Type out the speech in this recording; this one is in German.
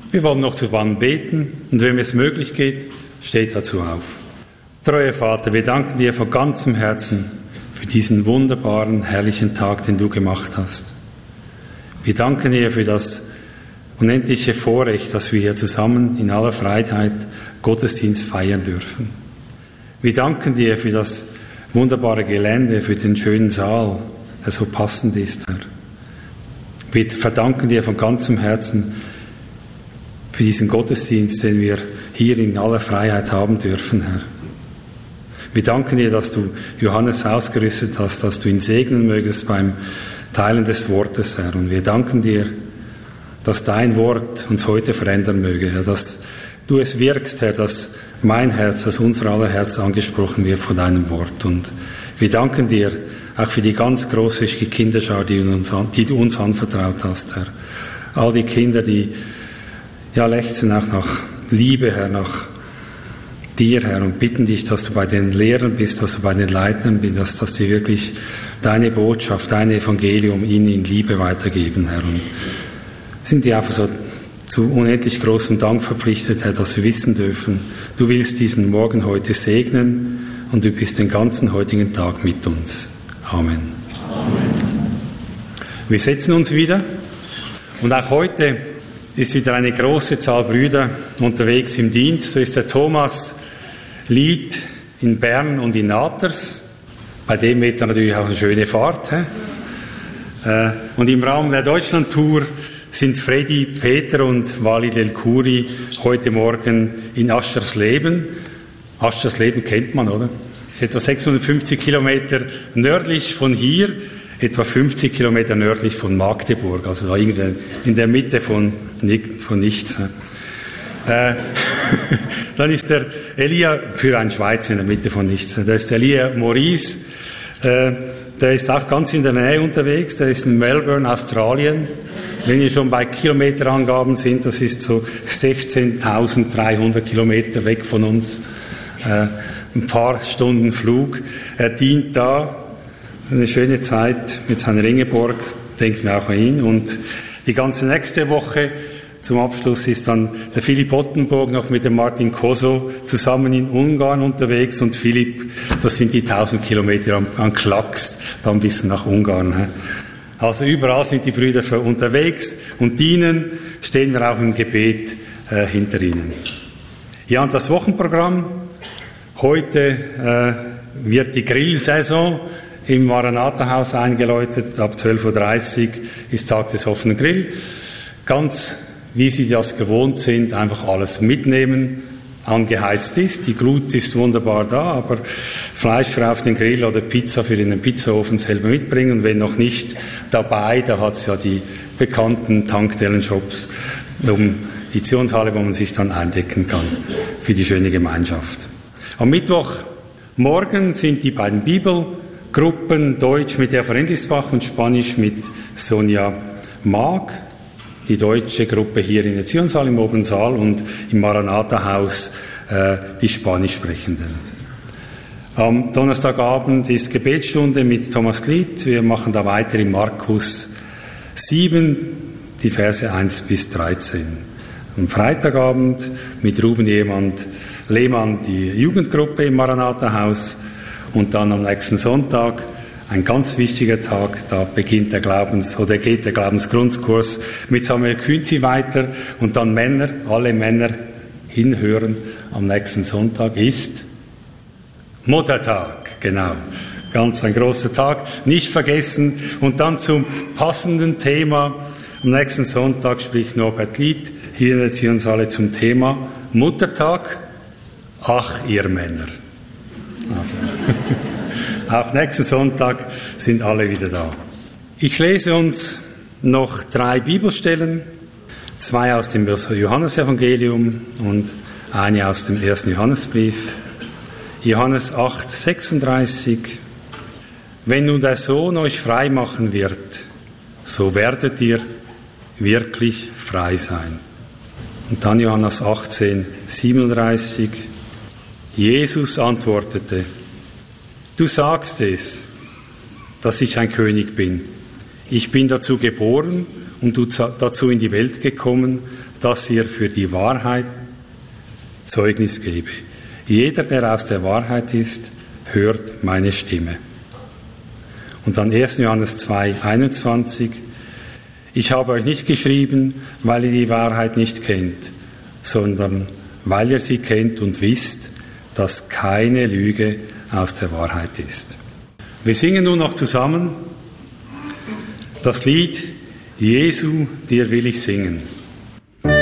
Wir wollen noch zusammen beten und wenn es möglich geht, steht dazu auf. Treuer Vater, wir danken dir von ganzem Herzen für diesen wunderbaren, herrlichen Tag, den du gemacht hast. Wir danken dir für das unendliche Vorrecht, dass wir hier zusammen in aller Freiheit Gottesdienst feiern dürfen. Wir danken dir für das wunderbare Gelände, für den schönen Saal, der so passend ist, Herr. Wir verdanken dir von ganzem Herzen für diesen Gottesdienst, den wir hier in aller Freiheit haben dürfen, Herr. Wir danken dir, dass du Johannes ausgerüstet hast, dass du ihn segnen mögest beim Teilen des Wortes, Herr. Und wir danken dir, dass dein Wort uns heute verändern möge, Herr, dass du es wirkst, Herr, dass mein Herz, dass unser aller Herz angesprochen wird von deinem Wort. Und wir danken dir auch für die ganz große Kinderschar, die du uns anvertraut hast, Herr. All die Kinder, die lechzen auch nach Liebe, Herr, nach dir, Herr, und bitten dich, dass du bei den Lehrern bist, dass du bei den Leitern bist, dass sie wirklich deine Botschaft, dein Evangelium ihnen in Liebe weitergeben, Herr. Und sind dir einfach so zu unendlich großem Dank verpflichtet, Herr, dass wir wissen dürfen, du willst diesen Morgen heute segnen und du bist den ganzen heutigen Tag mit uns. Amen. Amen. Wir setzen uns wieder und auch heute ist wieder eine große Zahl Brüder unterwegs im Dienst. So ist der Thomas Lied in Bern und in Naters. Bei dem wird dann natürlich auch eine schöne Fahrt. Und im Rahmen der Deutschlandtour sind Freddy, Peter und Walid El-Khoury heute Morgen in Aschersleben. Aschersleben kennt man, oder? Das ist etwa 650 Kilometer nördlich von hier, etwa 50 Kilometer nördlich von Magdeburg, also da irgendwie in der Mitte von nichts. Dann ist der Elia, für einen Schweizer in der Mitte von nichts, da ist Elia Maurice, der ist auch ganz in der Nähe unterwegs, der ist in Melbourne, Australien. Wenn wir schon bei Kilometerangaben sind, das ist so 16.300 Kilometer weg von uns, ein paar Stunden Flug. Er dient da, eine schöne Zeit mit seiner Ingeborg, denken wir auch an ihn. Und die ganze nächste Woche zum Abschluss ist dann der Philipp Ottenburg noch mit dem Martin Koso zusammen in Ungarn unterwegs. Und Philipp, das sind die 1000 Kilometer an Klacks, dann bis nach Ungarn. Also überall sind die Brüder unterwegs und dienen, stehen wir auch im Gebet hinter ihnen. Ja, und das Wochenprogramm. Heute wird die Grillsaison im Maranatha-Haus eingeläutet. Ab 12.30 Uhr ist Tag des offenen Grill. Ganz wie Sie das gewohnt sind, einfach alles mitnehmen, angeheizt ist. Die Glut ist wunderbar da, aber Fleisch für auf den Grill oder Pizza für in den Pizzaofen selber mitbringen. Und wenn noch nicht dabei, da hat es ja die bekannten Tankstellen-Shops um die Zionshalle, wo man sich dann eindecken kann für die schöne Gemeinschaft. Am Mittwochmorgen sind die beiden Bibelgruppen, Deutsch mit Eva Rendisbach und Spanisch mit Sonja Maag. Die deutsche Gruppe hier in der Zionshalle im oberen Saal und im Maranatha-Haus die Spanischsprechenden. Am Donnerstagabend ist Gebetsstunde mit Thomas Glied. Wir machen da weiter in Markus 7, die Verse 1 bis 13. Am Freitagabend mit Ruben Lehmann die Jugendgruppe im Maranatha-Haus und dann am nächsten Sonntag ein ganz wichtiger Tag, da geht der Glaubensgrundkurs mit Samuel Künzi weiter und dann alle Männer hinhören. Am nächsten Sonntag ist Muttertag, genau. Ganz ein großer Tag, nicht vergessen. Und dann zum passenden Thema. Am nächsten Sonntag spricht Norbert Lied hier in der Zionshalle zum Thema Muttertag. Ach, ihr Männer. Also. Auch nächsten Sonntag sind alle wieder da. Ich lese uns noch 3 Bibelstellen, 2 aus dem Johannesevangelium und eine aus dem 1. Johannesbrief. Johannes 8, 36. Wenn nun der Sohn euch frei machen wird, so werdet ihr wirklich frei sein. Und dann Johannes 18, 37. Jesus antwortete: Du sagst es, dass ich ein König bin. Ich bin dazu geboren und dazu in die Welt gekommen, dass ihr für die Wahrheit Zeugnis gebe. Jeder, der aus der Wahrheit ist, hört meine Stimme. Und dann 1. Johannes 2, 21. Ich habe euch nicht geschrieben, weil ihr die Wahrheit nicht kennt, sondern weil ihr sie kennt und wisst, dass keine Lüge aus der Wahrheit ist. Wir singen nun noch zusammen das Lied Jesu, dir will ich singen.